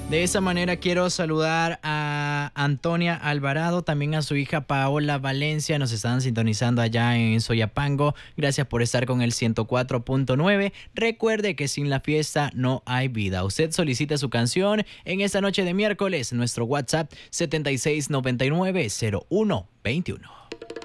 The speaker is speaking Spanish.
De esa manera quiero saludar a Antonia Alvarado, también a su hija Paola Valencia. Nos están sintonizando allá en Soyapango. Gracias por estar con el 104.9. Recuerde que sin la fiesta no hay vida. Usted solicita su canción en esta noche de miércoles. Nuestro WhatsApp 76990121.